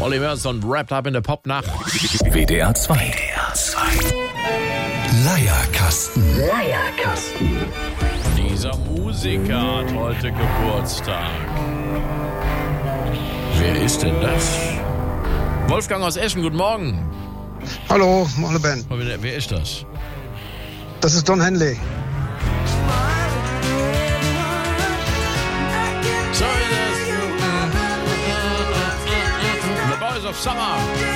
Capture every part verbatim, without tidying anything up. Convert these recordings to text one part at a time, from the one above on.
Olli Mörson, Wrapped Up in der Popnacht. W D R zwei. W D R zwei. Leierkasten. Leierkasten. Dieser Musiker hat heute Geburtstag. Wer ist denn das? Wolfgang aus Eschen, guten Morgen. Hallo, hallo Ben. Wer, wer ist das? Das ist Don Henley. So ist es. The Boys of Summer.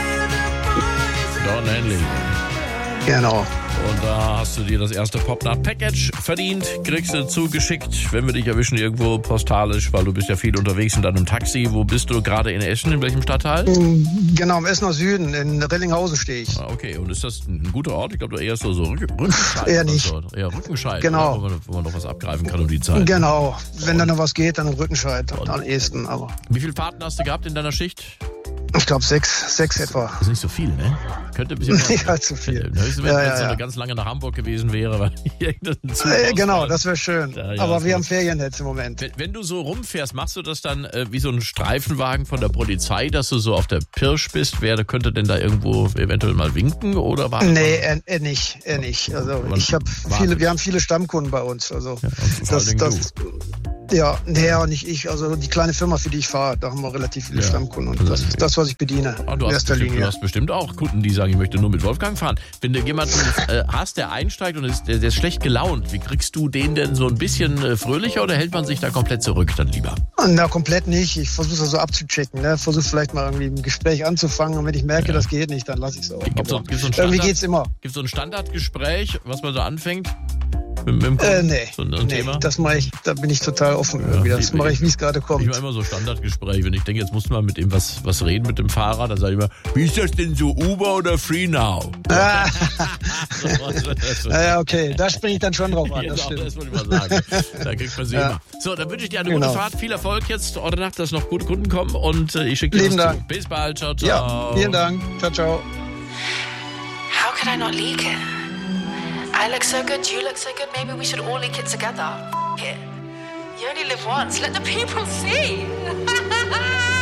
Don Henley. Genau. Und da hast du dir das erste Popnacht-Package verdient, kriegst du zugeschickt, wenn wir dich erwischen irgendwo postalisch, weil du bist ja viel unterwegs in deinem Taxi. Wo bist du gerade in Eschen? In welchem Stadtteil? Genau, im Essener Süden, in Rellinghausen stehe ich. Ah, okay, und ist das ein guter Ort? Ich glaube, du eher so, so Rück- Rückenscheid. Eher nicht. So. Eher Rückenscheid, Genau. oder? Wo, man, wo man noch was abgreifen kann um die Zeit. Genau, wenn da noch was geht, dann im Rückenscheid am ehesten. Aber Wie viele Fahrten hast du gehabt in deiner Schicht? ich glaube sechs, sechs etwa. Das ist nicht so viel, ne? Könnte ein bisschen mehr Nicht allzu viel. Höchstens, wenn Ja, es ja, so ja. eine ganz lange nach Hamburg gewesen wäre, weil hier irgendein Zug Äh, genau, ausfällt. das wäre schön. Ja, ja, Aber das wir wär- haben Ferien jetzt im Moment. Wenn, wenn du so rumfährst, machst du das dann äh, wie so ein Streifenwagen von der Polizei, dass du so auf der Pirsch bist? Wer könnte denn da irgendwo eventuell mal winken? Oder war Nee, er, er nicht, er nicht. Also Man ich habe wartet. viele, wir haben viele Stammkunden bei uns. Also Ja, und vor allen das, Dingen das, ja, nee, ja, nicht ich. Also die kleine Firma, für die ich fahre, da haben wir relativ viele Ja. Stammkunden. Und Also das ist das, was ich bediene. Ah, du, in hast erster bestimmt, du Linie. hast bestimmt auch Kunden, die sagen, ich möchte nur mit Wolfgang fahren. Wenn du jemanden äh, hast, der einsteigt und ist, der, der ist schlecht gelaunt, wie kriegst du den denn so ein bisschen äh, fröhlicher oder hält man sich da komplett zurück dann lieber? Na, komplett nicht. Ich versuche das so abzuchecken. Ne? Versuche vielleicht mal irgendwie ein Gespräch anzufangen. Und wenn ich merke, Ja. das geht nicht, dann lasse ich es auch. Gibt's so, Aber gibt's so ein irgendwie Standard- geht's immer. Gibt es so ein Standardgespräch, was man so anfängt? Mit, mit dem Äh, Kunden? nee, So ein, ein nee Thema? das mache ich, da bin ich total offen irgendwie. Das ich- mache ich, wie es gerade Ich kommt. mache immer so Standardgespräch, wenn ich denke, jetzt musst du mal mit ihm was, was reden mit dem Fahrer, dann sage ich immer, wie ist das denn so, Uber oder Free Now? Ah, So, ja, okay, da springe ich dann schon drauf an. ja, Das doch, stimmt. das wollte ich mal sagen. Da kriegt man sie Ja. immer. So, dann wünsche ich dir eine Genau. gute Fahrt, viel Erfolg jetzt heute Nacht, dass noch gute Kunden kommen und äh, ich schicke dir Lieben was Dank. zu. Bis bald, ciao, ciao. Ja, vielen Dank. Ciao, ciao. How could I not leak it? I look so good, you look so good, maybe we should all leak it together. F- it. You only live once, let the people see.